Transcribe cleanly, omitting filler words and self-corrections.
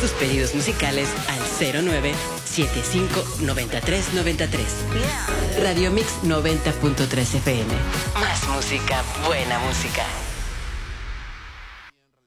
tus pedidos musicales al 09759393. Radio Mix 90.3 FM. Más música, buena música.